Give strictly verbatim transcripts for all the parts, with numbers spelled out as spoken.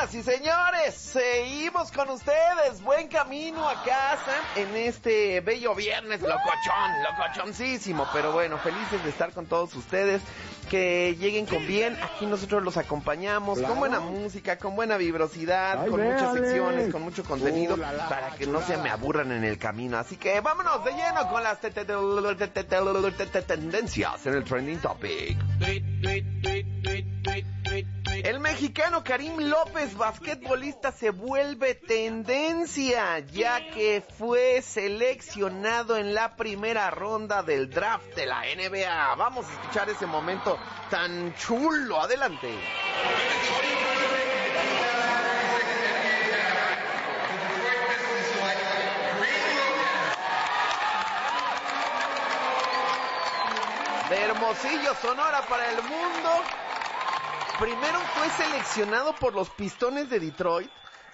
Señoras y señores, seguimos con ustedes. Buen camino a casa en este bello viernes locochón, locochoncísimo. Pero bueno, felices de estar con todos ustedes. Que lleguen con bien. Aquí nosotros los acompañamos, claro, con buena música, con buena vibrosidad, Ay, con véale. muchas secciones, con mucho contenido, uh, la, la, para que no se me aburran en el camino. Así que vámonos de lleno con las tendencias en el Trending Topic. El mexicano Karim López, basquetbolista, se vuelve tendencia, ya que fue seleccionado en la primera ronda del draft de la N B A. Vamos a escuchar ese momento tan chulo. Adelante. De Hermosillo, Sonora, para el mundo. Primero fue seleccionado por los Pistones de Detroit,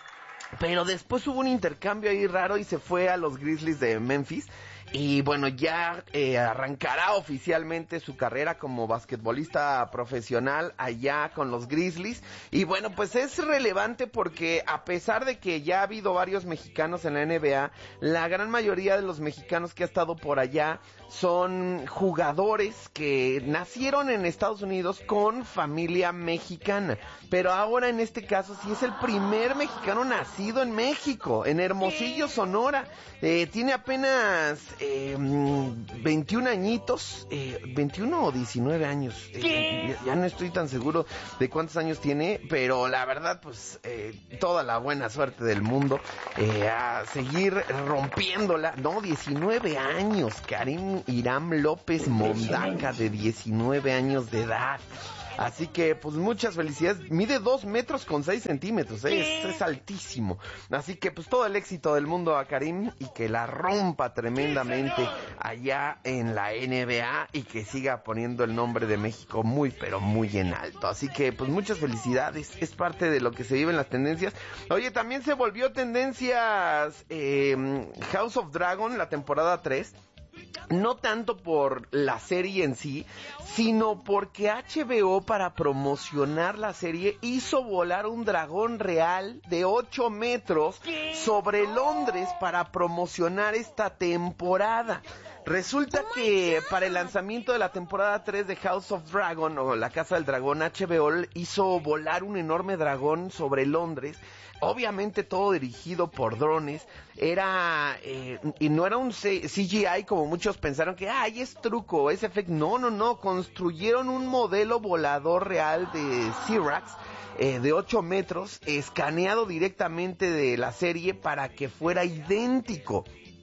pero después hubo un intercambio ahí raro y se fue a los Grizzlies de Memphis. Y bueno, ya eh, arrancará oficialmente su carrera como basquetbolista profesional allá con los Grizzlies. Y bueno, pues es relevante porque a pesar de que ya ha habido varios mexicanos en la N B A, la gran mayoría de los mexicanos que ha estado por allá son jugadores que nacieron en Estados Unidos con familia mexicana. Pero ahora en este caso sí es el primer mexicano nacido en México, en Hermosillo, Sonora. Eh, tiene apenas eh, veintiún añitos, eh, veintiuno o diecinueve años. Eh, ya, ya no estoy tan seguro de cuántos años tiene, pero la verdad, pues, eh, toda la buena suerte del mundo eh, a seguir rompiéndola. No, diecinueve años, Karim Hiram López Mondaca, de diecinueve años de edad. Así que, pues, muchas felicidades. Mide dos metros con seis centímetros, ¿eh? es, es altísimo. Así que, pues, todo el éxito del mundo a Karim y que la rompa tremendamente allá en la N B A y que siga poniendo el nombre de México muy, pero muy en alto. Así que, pues, muchas felicidades. Es parte de lo que se vive en las tendencias. Oye, también se volvió tendencias eh, House of Dragon, la temporada tres. No tanto por la serie en sí, sino porque H B O, para promocionar la serie, hizo volar un dragón real de ocho metros sobre Londres para promocionar esta temporada. Resulta que para el lanzamiento de la temporada tres de House of Dragon, o La Casa del Dragón, H B O hizo volar un enorme dragón sobre Londres. Obviamente todo dirigido por drones. Era, eh, y no era un C G I como muchos pensaron que, ay, es truco, es efecto. No, no, no, construyeron un modelo volador real de Cyrax, eh, de ocho metros, escaneado directamente de la serie para que fuera idéntico.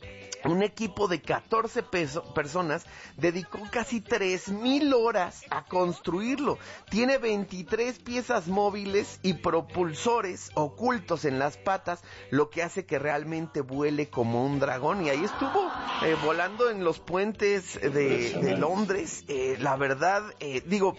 Un equipo de catorce peso, personas dedicó casi tres mil horas a construirlo. Tiene veintitrés piezas móviles y propulsores ocultos en las patas, lo que hace que realmente vuele como un dragón. Y ahí estuvo eh, volando en los puentes de, de Londres. Eh, la verdad, eh, digo...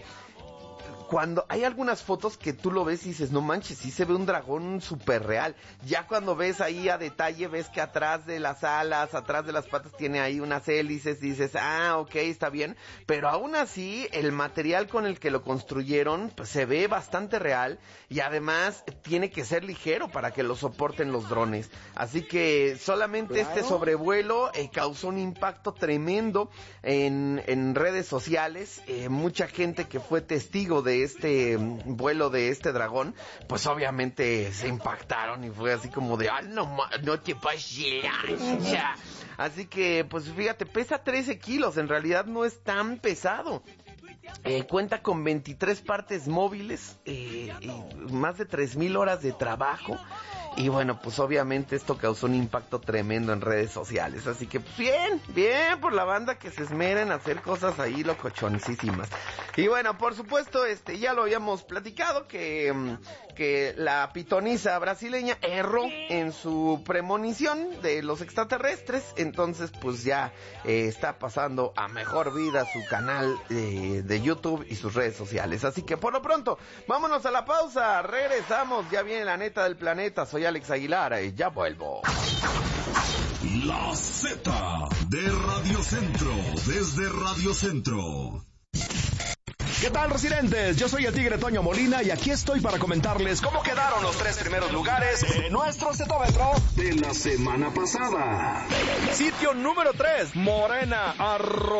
Cuando hay algunas fotos que tú lo ves y dices, no manches, sí se ve un dragón súper real. Ya cuando ves ahí a detalle, ves que atrás de las alas, atrás de las patas tiene ahí unas hélices, y dices, ah, ok, está bien. Pero aún así, el material con el que lo construyeron, pues se ve bastante real, y además tiene que ser ligero para que lo soporten los drones. Así que solamente claro. Este sobrevuelo eh, causó un impacto tremendo en, en redes sociales. Eh, mucha gente que fue testigo de este vuelo de este dragón, pues obviamente se impactaron y fue así como de, ah, no, no te pases lanza. Así que, pues fíjate, pesa trece kilos, en realidad no es tan pesado. Eh, cuenta con veintitrés partes móviles, eh, y más de tres mil horas de trabajo. Y bueno, pues obviamente esto causó un impacto tremendo en redes sociales. Así que pues, bien, bien por la banda que se esmera en hacer cosas ahí locochoncísimas. Y bueno, por supuesto, este ya lo habíamos platicado, que, que la pitonisa brasileña erró en su premonición de los extraterrestres. Entonces pues ya eh, está pasando a mejor vida su canal eh, de YouTube y sus redes sociales. Así que por lo pronto, vámonos a la pausa. Regresamos, ya viene la neta del planeta. Soy Alex Aguilar y ya vuelvo. La Z de Radio Centro, desde Radio Centro. ¿Qué tal, residentes? Yo soy el Tigre Toño Molina y aquí estoy para comentarles cómo quedaron los tres primeros lugares de nuestro cetómetro de la semana pasada. Sitio número tres, Morena, arroz.